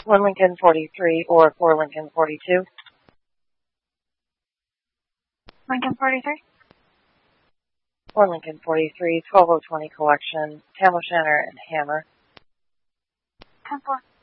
1 Lincoln 43 or 4 Lincoln 42. Lincoln 43. 4 Lincoln 43, 12020 collection, Tam O'Shanter and Hammer. 10-4.